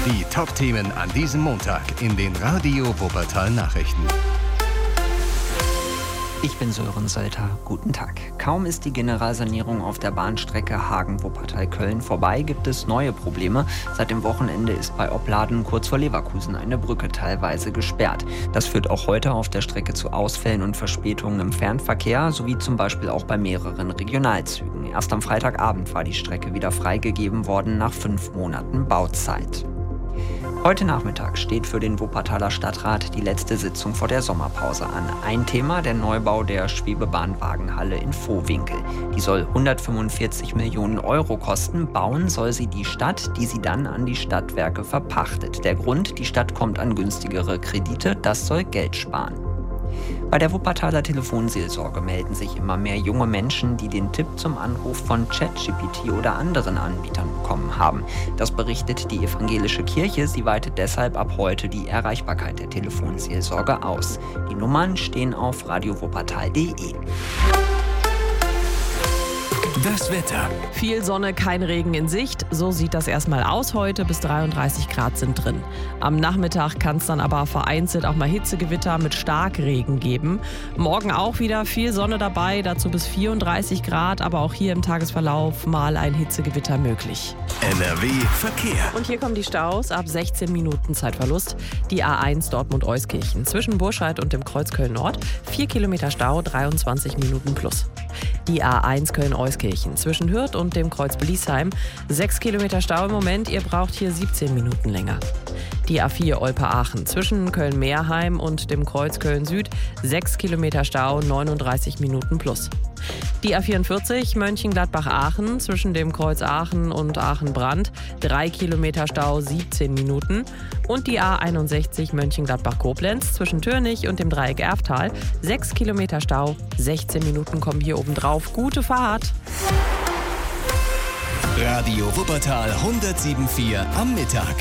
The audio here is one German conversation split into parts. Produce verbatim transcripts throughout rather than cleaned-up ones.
Die Top-Themen an diesem Montag in den Radio Wuppertal Nachrichten. Ich bin Sören Sölter. Guten Tag. Kaum ist die Generalsanierung auf der Bahnstrecke Hagen-Wuppertal-Köln vorbei, gibt es neue Probleme. Seit dem Wochenende ist bei Opladen kurz vor Leverkusen eine Brücke teilweise gesperrt. Das führt auch heute auf der Strecke zu Ausfällen und Verspätungen im Fernverkehr, sowie zum Beispiel auch bei mehreren Regionalzügen. Erst am Freitagabend war die Strecke wieder freigegeben worden nach fünf Monaten Bauzeit. Heute Nachmittag steht für den Wuppertaler Stadtrat die letzte Sitzung vor der Sommerpause an. Ein Thema: der Neubau der Schwebebahnwagenhalle in Vohwinkel. Die soll hundertfünfundvierzig Millionen Euro kosten. Bauen soll sie die Stadt, die sie dann an die Stadtwerke verpachtet. Der Grund: die Stadt kommt an günstigere Kredite. Das soll Geld sparen. Bei der Wuppertaler Telefonseelsorge melden sich immer mehr junge Menschen, die den Tipp zum Anruf von ChatGPT oder anderen Anbietern bekommen haben. Das berichtet die evangelische Kirche. Sie weitet deshalb ab heute die Erreichbarkeit der Telefonseelsorge aus. Die Nummern stehen auf radiowuppertal punkt de. Das Wetter. Viel Sonne, kein Regen in Sicht. So sieht das erstmal aus heute. Bis dreiunddreißig Grad sind drin. Am Nachmittag kann es dann aber vereinzelt auch mal Hitzegewitter mit Starkregen geben. Morgen auch wieder viel Sonne dabei, dazu bis vierunddreißig Grad. Aber auch hier im Tagesverlauf mal ein Hitzegewitter möglich. N R W Verkehr. Und hier kommen die Staus ab sechzehn Minuten Zeitverlust. Die A eins Dortmund-Euskirchen zwischen Burscheid und dem Kreuz Köln-Nord. vier Kilometer Stau, dreiundzwanzig Minuten plus. Die A eins Köln-Euskirchen zwischen Hürth und dem Kreuz Bliesheim. sechs Kilometer Stau im Moment, ihr braucht hier siebzehn Minuten länger. Die A vier Olpe-Aachen zwischen Köln-Meerheim und dem Kreuz Köln-Süd. sechs Kilometer Stau, neununddreißig Minuten plus. Die A vierundvierzig Mönchengladbach-Aachen zwischen dem Kreuz Aachen und Aachen-Brand. drei Kilometer Stau, siebzehn Minuten. Und die A einundsechzig Mönchengladbach-Koblenz zwischen Türnich und dem Dreieck Erftal. sechs Kilometer Stau, sechzehn Minuten kommen hier oben drauf. Gute Fahrt! Radio Wuppertal hundertsieben Komma vier am Mittag.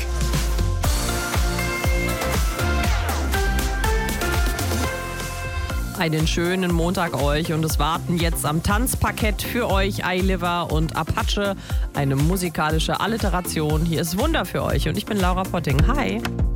Einen schönen Montag euch, und es warten jetzt am Tanzparkett für euch iLiver und Apache. Eine musikalische Alliteration. Hier ist Wunder für euch und ich bin Laura Potting. Hi!